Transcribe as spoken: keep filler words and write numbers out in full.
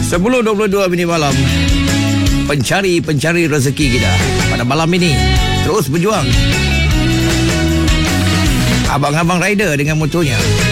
Sepuluh dua puluh dua minit malam. Pencari-pencari rezeki kita pada malam ini terus berjuang. Abang-abang rider dengan motornya